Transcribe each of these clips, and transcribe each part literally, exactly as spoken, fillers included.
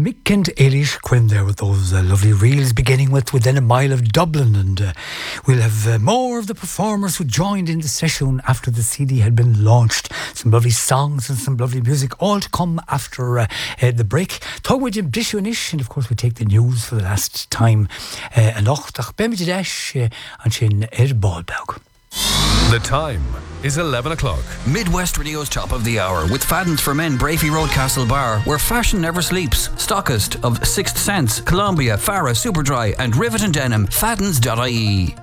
Mick and Eilish Quinn there with those uh, lovely reels, beginning with Within a Mile of Dublin, and uh, we'll have uh, more of the performers who joined in the session after the C D had been launched. Some lovely songs and some lovely music, all to come after uh, uh, the break. Talk with Jim Dishwanish, and of course we take the news for the last time. And ochtach bemiddash and shin er Ballbeg. The time is eleven o'clock. Midwest Radio's Top of the Hour with Fadden's for Men, Brafey Road, Castle Bar, where fashion never sleeps. Stockist of Sixth Sense, Columbia, Farah, Superdry and Rivet and Denim. Faddens dot I E.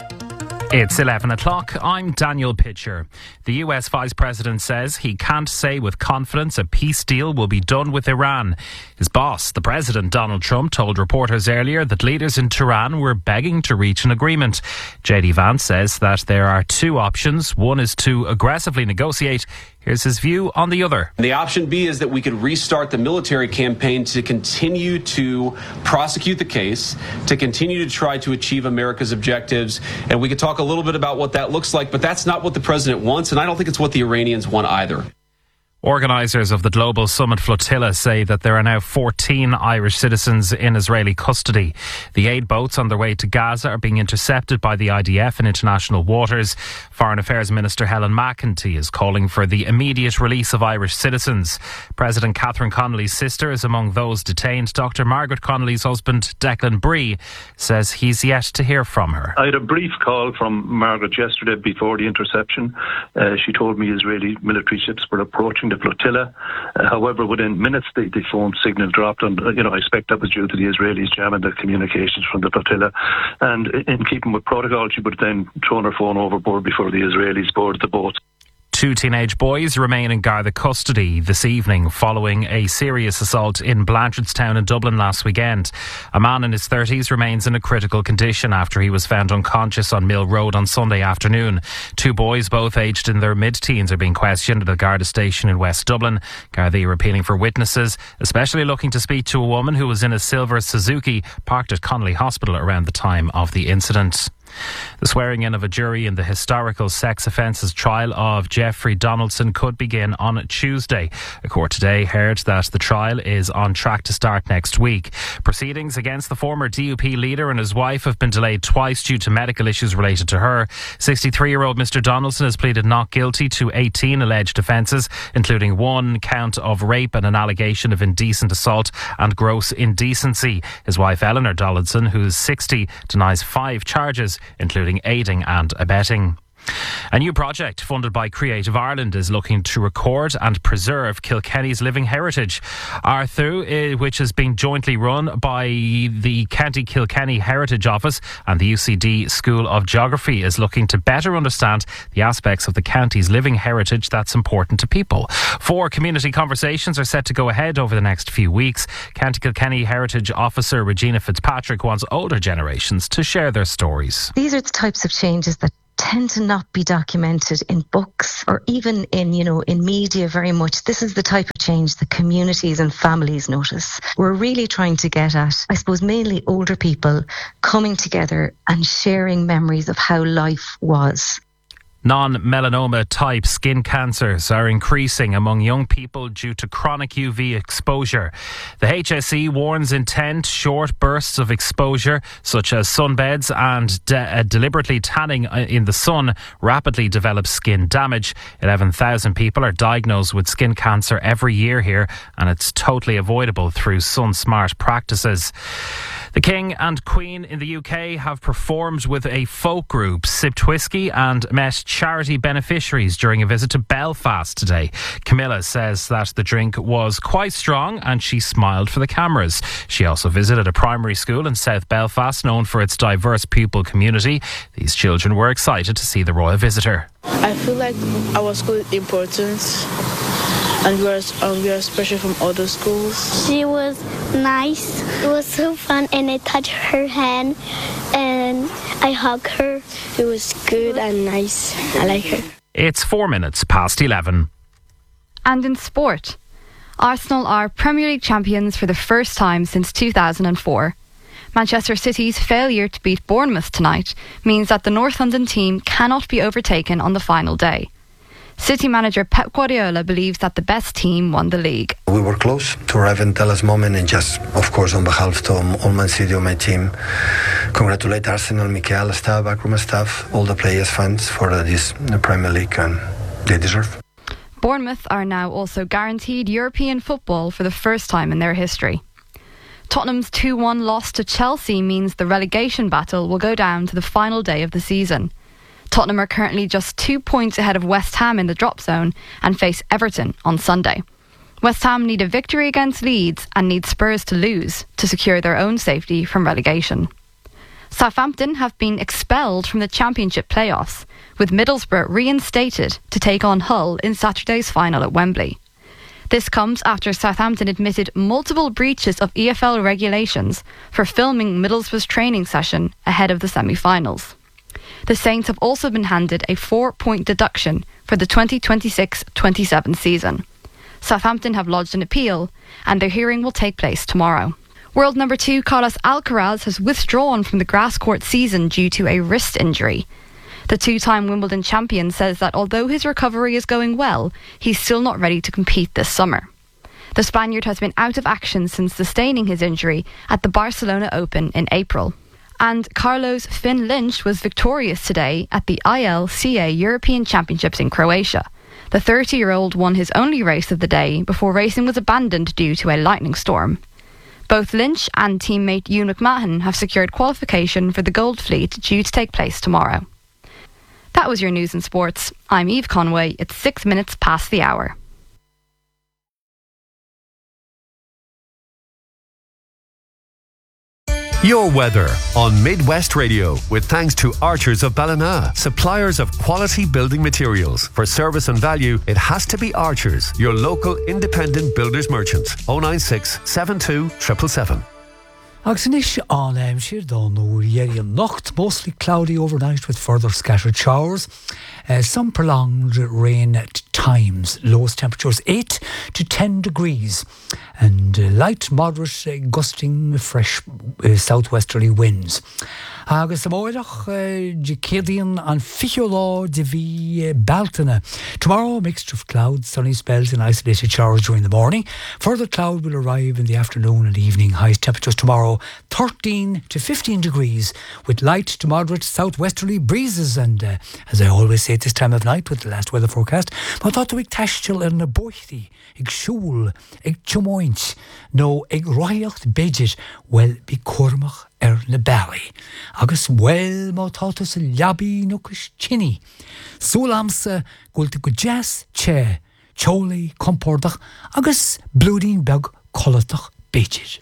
It's eleven o'clock. I'm Daniel Pitcher. The U S Vice President says he can't say with confidence a peace deal will be done with Iran. His boss, the President Donald Trump, told reporters earlier that leaders in Tehran were begging to reach an agreement. J D Vance says that there are two options. One is to aggressively negotiate. Here's his view on the other. The option B is that we could restart the military campaign to continue to prosecute the case, to continue to try to achieve America's objectives. And we could talk a little bit about what that looks like, but that's not what the president wants, and I don't think it's what the Iranians want either. Organisers of the Global Summit Flotilla say that there are now fourteen Irish citizens in Israeli custody. The aid boats on their way to Gaza are being intercepted by the I D F in international waters. Foreign Affairs Minister Helen McEntee is calling for the immediate release of Irish citizens. President Catherine Connolly's sister is among those detained. Doctor Margaret Connolly's husband, Declan Bree, says he's yet to hear from her. I had a brief call from Margaret yesterday before the interception. Uh, she told me Israeli military ships were approaching the flotilla. Uh, however, within minutes, the, the phone signal dropped, and uh, you know, I expect that was due to the Israelis jamming the communications from the flotilla. And in keeping with protocol, she would then thrown her phone overboard before the Israelis boarded the boat. Two teenage boys remain in Garda custody this evening following a serious assault in Blanchardstown in Dublin last weekend. A man in his thirties remains in a critical condition after he was found unconscious on Mill Road on Sunday afternoon. Two boys, both aged in their mid-teens, are being questioned at a Garda station in West Dublin. Garda are appealing for witnesses, especially looking to speak to a woman who was in a silver Suzuki parked at Connolly Hospital around the time of the incident. The swearing-in of a jury in the historical sex offences trial of Jeffrey Donaldson could begin on Tuesday. A court today heard that the trial is on track to start next week. Proceedings against the former D U P leader and his wife have been delayed twice due to medical issues related to her. sixty-three-year-old Mister Donaldson has pleaded not guilty to eighteen alleged offences, including one count of rape and an allegation of indecent assault and gross indecency. His wife Eleanor Donaldson, who's sixty, denies five charges, including aiding and abetting. A new project funded by Creative Ireland is looking to record and preserve Kilkenny's living heritage. Arthur, which has been jointly run by the County Kilkenny Heritage Office and the U C D School of Geography, is looking to better understand the aspects of the county's living heritage that's important to people. Four community conversations are set to go ahead over the next few weeks. County Kilkenny Heritage Officer Regina Fitzpatrick wants older generations to share their stories. These are the types of changes that tend to not be documented in books or even in, you know, in media very much. This is the type of change that communities and families notice. We're really trying to get at, I suppose, mainly older people coming together and sharing memories of how life was. Non-melanoma type skin cancers are increasing among young people due to chronic U V exposure. The H S E warns intense short bursts of exposure, such as sunbeds and de- uh, deliberately tanning in the sun, rapidly develop skin damage. eleven thousand people are diagnosed with skin cancer every year here, and it's totally avoidable through sun-smart practices. The King and Queen in the U K have performed with a folk group, sipped whiskey and met charity beneficiaries during a visit to Belfast today. Camilla says that the drink was quite strong and she smiled for the cameras. She also visited a primary school in South Belfast known for its diverse pupil community. These children were excited to see the royal visitor. I feel like our school is important. And we are, um, we are special from other schools. She was nice. It was so fun, and I touched her hand and I hugged her. It was good and nice. I like her. It's four minutes past eleven. And in sport, Arsenal are Premier League champions for the first time since two thousand four. Manchester City's failure to beat Bournemouth tonight means that the North London team cannot be overtaken on the final day. City manager Pep Guardiola believes that the best team won the league. We were close to arriving at last moment, and just, of course, on behalf of all Man City, my team, congratulate Arsenal, Mikel, staff, backroom staff, all the players, fans for this Premier League, and they deserve. Bournemouth are now also guaranteed European football for the first time in their history. Tottenham's two one loss to Chelsea means the relegation battle will go down to the final day of the season. Tottenham are currently just two points ahead of West Ham in the drop zone and face Everton on Sunday. West Ham need a victory against Leeds and need Spurs to lose to secure their own safety from relegation. Southampton have been expelled from the Championship playoffs, with Middlesbrough reinstated to take on Hull in Saturday's final at Wembley. This comes after Southampton admitted multiple breaches of E F L regulations for filming Middlesbrough's training session ahead of the semi-finals. The Saints have also been handed a four-point deduction for the twenty twenty-six twenty-seven season. Southampton have lodged an appeal, and their hearing will take place tomorrow. World number two Carlos Alcaraz has withdrawn from the grass court season due to a wrist injury. The two-time Wimbledon champion says that although his recovery is going well, he's still not ready to compete this summer. The Spaniard has been out of action since sustaining his injury at the Barcelona Open in April. And Carlos Finn Lynch was victorious today at the I L C A European Championships in Croatia. The thirty-year-old won his only race of the day before racing was abandoned due to a lightning storm. Both Lynch and teammate Ewan McMahon have secured qualification for the Gold Fleet due to take place tomorrow. That was your news and sports. I'm Eve Conway. It's six minutes past the hour. Your weather on Midwest Radio, with thanks to Archers of Ballina, suppliers of quality building materials. For service and value, it has to be Archers, your local independent builders merchant. oh nine six, seven two, seven seven seven. Axonish on Amshire, Donor, Yeri and Nocht, mostly cloudy overnight with further scattered showers. Uh, some prolonged rain at times. Lowest temperatures eight to ten degrees. And uh, light, moderate, uh, gusting, fresh uh, southwesterly winds. Agus amóireach Jacadian and Fichola de V Baltana. Tomorrow, a mixture of clouds, sunny spells and isolated showers during the morning. Further cloud will arrive in the afternoon and evening. Highest temperatures tomorrow thirteen to fifteen degrees with light to moderate southwesterly breezes. And uh, as I always say at this time of night with the last weather forecast, but thought to ig taistil ar na boithí, ig siúl, ig tiomoint, no ig roiocht beidit, well be cormach ar na belly. Agus well má táta sa leabi nuchas chinny. Súlamsa gulta go jazz che, choli compordach, agus blúdín beg colatach beidit.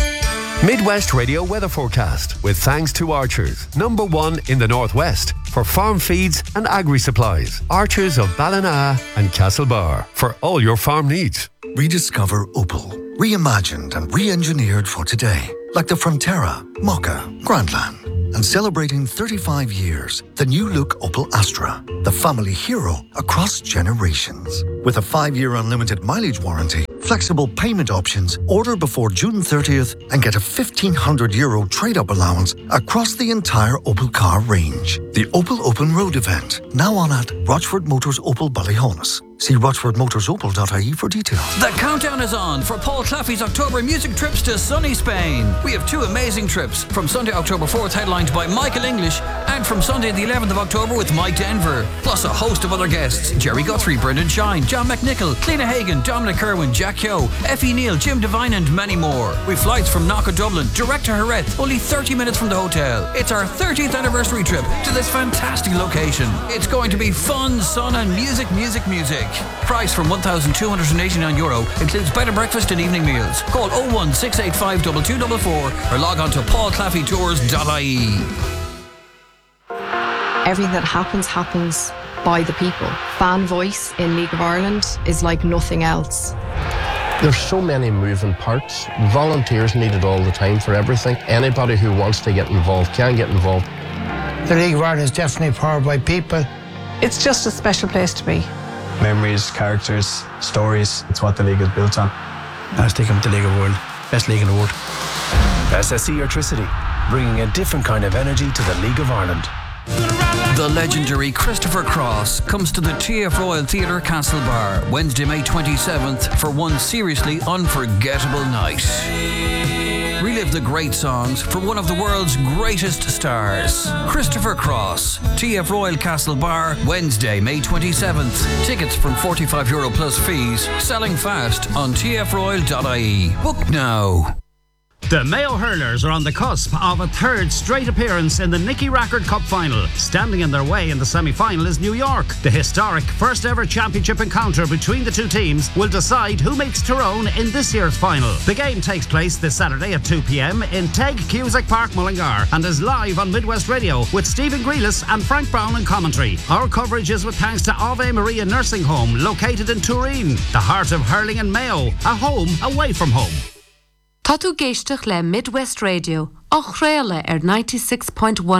Midwest Radio weather forecast with thanks to Archers, number one in the Northwest for farm feeds and agri-supplies. Archers of Ballina and Castlebar for all your farm needs. Rediscover Opel, reimagined and re-engineered for today, like the Frontera, Mokka, Grandland. And celebrating thirty-five years, the new look Opel Astra, the family hero across generations. With a five-year unlimited mileage warranty, flexible payment options, order before June thirtieth and get a fifteen hundred euro trade-up allowance across the entire Opel car range. The Opel Open Road event, now on at Rochford Motors Opel Ballyhonus. See rochford motors opel dot I E for details. The countdown is on for Paul Claffey's October music trips to sunny Spain. We have two amazing trips, from Sunday October fourth headlined by Michael English and from Sunday the eleventh of October with Mike Denver. Plus a host of other guests: Jerry Guthrie, Brendan Shine, John McNichol, Cliona Hagan, Dominic Kerwin, Jack Yo, Effie Neal, Jim Devine and many more. With flights from Knock Dublin direct to Jerez, only thirty minutes from the hotel. It's our thirtieth anniversary trip to this fantastic location. It's going to be fun, sun and music, music, music. Price from one thousand two hundred eighty-nine euro, includes bed and breakfast and evening meals. Call oh one six eight five two two four four or log on to paul claffey tours dot I E. Everything that happens, happens by the people. Fan voice in League of Ireland is like nothing else. There's so many moving parts. Volunteers needed all the time for everything. Anybody who wants to get involved can get involved. The League of Ireland is definitely powered by people. It's just a special place to be. Memories, characters, stories. It's what the league is built on. I was thinking of the League of the World. Best league in the world. S S E Electricity, bringing a different kind of energy to the League of Ireland. The legendary Christopher Cross comes to the T F Royal Theatre Castlebar Wednesday, May twenty-seventh for one seriously unforgettable night. Relive the great songs from one of the world's greatest stars. Christopher Cross, T F Royal Castlebar, Wednesday, May twenty-seventh. Tickets from forty-five euro plus fees, selling fast on t f royal dot I E. Book now. The Mayo Hurlers are on the cusp of a third straight appearance in the Nicky Rackard Cup final. Standing in their way in the semi-final is New York. The historic first ever championship encounter between the two teams will decide who makes Tyrone in this year's final. The game takes place this Saturday at two p.m. in Teg Cusack Park, Mullingar, and is live on Midwest Radio with Stephen Grealis and Frank Brown in commentary. Our coverage is with thanks to Ave Maria Nursing Home, located in Turin, the heart of hurling and Mayo, a home away from home. Tá tú géisteach le Midwest Radio, á chréile ar ninety-six point one